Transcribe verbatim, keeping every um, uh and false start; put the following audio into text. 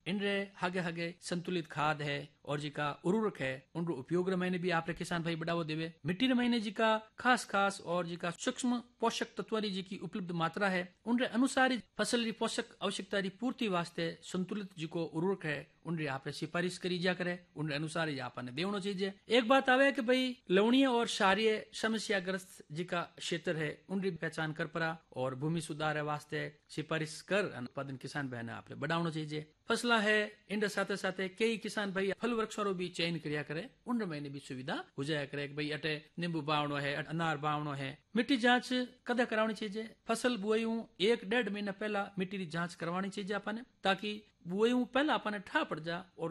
इनरे हागे हागे संतुलित खाद है और जिका उर्वरक है उनरो उपयोग रे महीने भी आपरे किसान भाई बढ़ावो देवे। मिट्टी रे महीने जिका खास खास और जिका सूक्ष्म पोषक तत्व री जिकी उपलब्ध मात्रा है उनरे अनुसार फसल री पोषक आवश्यकता री पूर्ति वास्ते संतुलित जिको उर्वरक है उनरी आपने सिफारिश करी जा करे उनरे अनुसार ही आपने देवनो चाहिए। एक बात आवे कि भाई लवणीय और क्षारीय समस्याग्रस्त जिका क्षेत्र है उनरी पहचान कर परा और भूमि सुधार वास्ते सिफारिश कर उत्पादन किसान बहन आपने बढ़ावनो चाहिए। फसला है इन साथे साथे कई किसान भाई फल वृक्षों भी चयन करिया करे उन महीने भी सुविधा हो जाया करे कि भाई अटे नींबू बावणो है अनार बावणो है। मिट्टी जांच कदा करावनी चाहिए? फसल बुआई एक डेढ़ महीना पहला मिट्टी की जांच करवानी चाहिए आपने ताकि बुआई पहला आपने ठा पड़ जा और